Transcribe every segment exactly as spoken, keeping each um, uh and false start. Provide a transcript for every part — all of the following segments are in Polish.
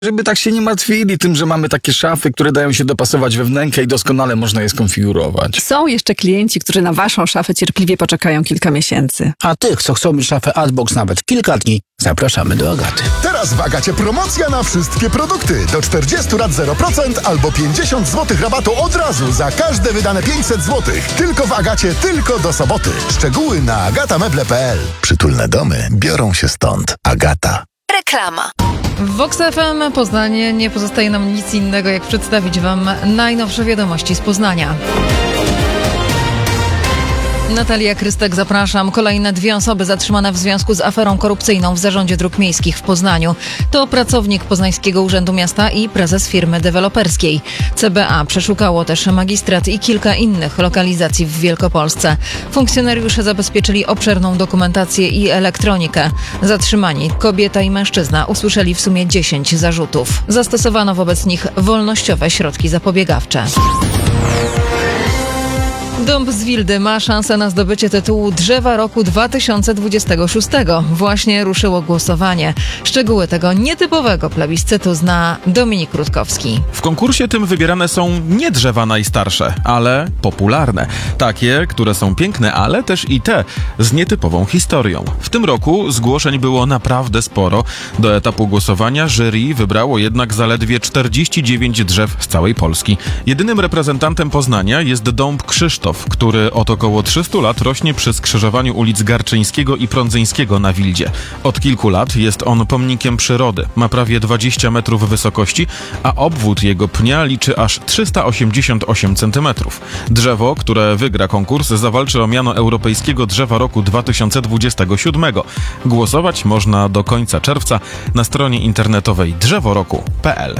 Żeby tak się nie martwili tym, że mamy takie szafy, które dają się dopasować we wnękę i doskonale można je skonfigurować. Są jeszcze klienci, którzy na waszą szafę cierpliwie poczekają kilka miesięcy. A tych, co chcą mieć szafę Artbox nawet kilka dni, zapraszamy do Agaty. Teraz w Agacie promocja na wszystkie produkty. Do czterdziestu lat zero procent albo pięćdziesiąt złotych rabatu od razu za każde wydane pięćset złotych. Tylko w Agacie, tylko do soboty. Szczegóły na agatameble kropka p l. Przytulne domy biorą się stąd. Agata. Reklama. W Vox F M Poznanie nie pozostaje nam nic innego, jak przedstawić Wam najnowsze wiadomości z Poznania. Natalia Krystek, zapraszam. Kolejne dwie osoby zatrzymane w związku z aferą korupcyjną w Zarządzie Dróg Miejskich w Poznaniu. To pracownik Poznańskiego Urzędu Miasta i prezes firmy deweloperskiej. C B A przeszukało też magistrat i kilka innych lokalizacji w Wielkopolsce. Funkcjonariusze zabezpieczyli obszerną dokumentację i elektronikę. Zatrzymani kobieta i mężczyzna usłyszeli w sumie dziesięć zarzutów. Zastosowano wobec nich wolnościowe środki zapobiegawcze. Dąb z Wildy ma szansę na zdobycie tytułu Drzewa Roku dwa tysiące dwudziestego szóstego. Właśnie ruszyło głosowanie. Szczegóły tego nietypowego plebiscytu zna Dominik Rutkowski. W konkursie tym wybierane są nie drzewa najstarsze, ale popularne. Takie, które są piękne, ale też i te z nietypową historią. W tym roku zgłoszeń było naprawdę sporo. Do etapu głosowania jury wybrało jednak zaledwie czterdzieści dziewięć drzew z całej Polski. Jedynym reprezentantem Poznania jest dąb Krzysztof, który od około trzystu lat rośnie przy skrzyżowaniu ulic Garczyńskiego i Prądzyńskiego na Wildzie. Od kilku lat jest on pomnikiem przyrody. Ma prawie dwadzieścia metrów wysokości, a obwód jego pnia liczy aż trzysta osiemdziesiąt osiem centymetrów. Drzewo, które wygra konkurs, zawalczy o miano Europejskiego Drzewa Roku dwa tysiące dwudziestego siódmego. Głosować można do końca czerwca na stronie internetowej drzeworoku kropka p l.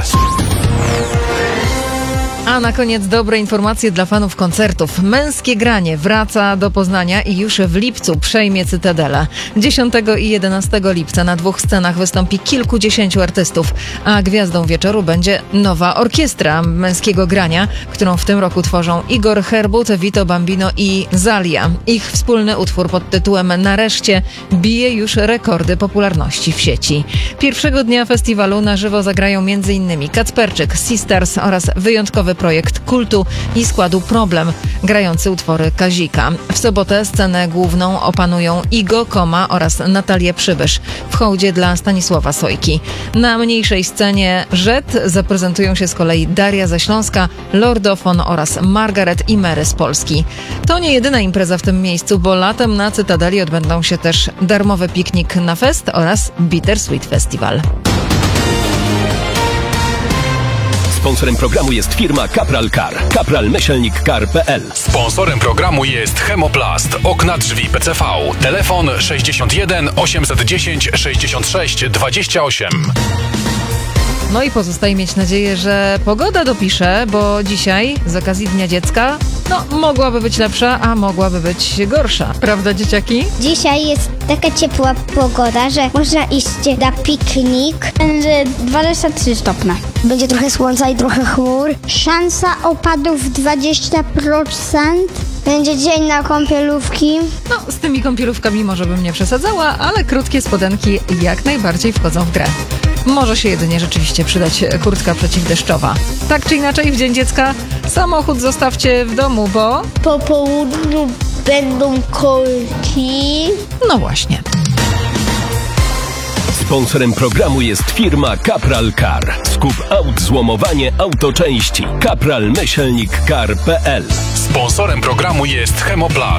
A na koniec dobre informacje dla fanów koncertów. Męskie granie wraca do Poznania i już w lipcu przejmie Cytadelę. dziesiątego i jedenastego lipca na dwóch scenach wystąpi kilkudziesięciu artystów, a gwiazdą wieczoru będzie nowa orkiestra męskiego grania, którą w tym roku tworzą Igor Herbut, Vito Bambino i Zalia. Ich wspólny utwór pod tytułem Nareszcie bije już rekordy popularności w sieci. Pierwszego dnia festiwalu na żywo zagrają m.in. Kacperczyk, Sisters oraz wyjątkowy projekt kultu i składu Problem, grający utwory Kazika. W sobotę scenę główną opanują Igo Koma oraz Natalię Przybysz w hołdzie dla Stanisława Sojki. Na mniejszej scenie Rzet zaprezentują się z kolei Daria ze Śląska, Lordofon oraz Margaret i Mary z Polski. To nie jedyna impreza w tym miejscu, bo latem na Cytadeli odbędą się też darmowy piknik na fest oraz Bittersweet Festival. Sponsorem programu jest firma Kapral Car. Kapral Myślnik Car kropka p l. Sponsorem programu jest Chemoplast. Okna, drzwi P C V. Telefon sześćdziesiąt jeden osiemset dziesięć sześćdziesiąt sześć dwadzieścia osiem. No i pozostaje mieć nadzieję, że pogoda dopisze, bo dzisiaj z okazji Dnia Dziecka no mogłaby być lepsza, a mogłaby być gorsza. Prawda, dzieciaki? Dzisiaj jest taka ciepła pogoda, że można iść na piknik. Będzie dwadzieścia trzy stopnie. Będzie trochę słońca i trochę chmur. Szansa opadów dwadzieścia procent. Będzie dzień na kąpielówki. No, z tymi kąpielówkami może bym nie przesadzała, ale krótkie spodenki jak najbardziej wchodzą w grę. Może się jedynie rzeczywiście przydać kurtka przeciwdeszczowa. Tak czy inaczej, w Dzień Dziecka samochód zostawcie w domu, bo... Po południu będą kolki. No właśnie. Sponsorem programu jest firma Kapral Car. Skup aut, złomowanie, autoczęści. Kapral Myślnik Car kropka p l. Sponsorem programu jest Chemoplast.